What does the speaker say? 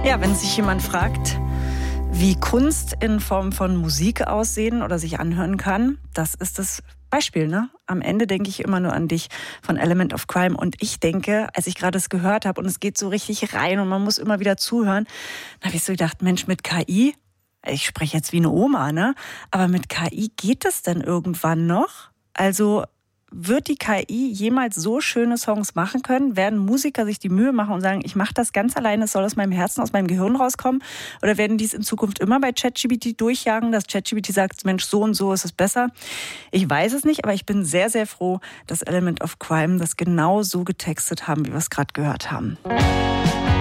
Ja, wenn sich jemand fragt, wie Kunst in Form von Musik aussehen oder sich anhören kann, das ist das Beispiel, ne? Am Ende denke ich immer nur an dich von Element of Crime. Und ich denke, als ich gerade es gehört habe und es geht so richtig rein und man muss immer wieder zuhören, dann habe ich so gedacht, Mensch, mit KI, ich spreche jetzt wie eine Oma, ne? Aber mit KI geht es denn irgendwann noch? Also wird die KI jemals so schöne Songs machen können? Werden Musiker sich die Mühe machen und sagen, ich mache das ganz alleine, es soll aus meinem Herzen, aus meinem Gehirn rauskommen? Oder werden die es in Zukunft immer bei ChatGPT durchjagen, dass ChatGPT sagt, Mensch, so und so ist es besser? Ich weiß es nicht, aber ich bin sehr, sehr froh, dass Element of Crime das genau so getextet haben, wie wir es gerade gehört haben.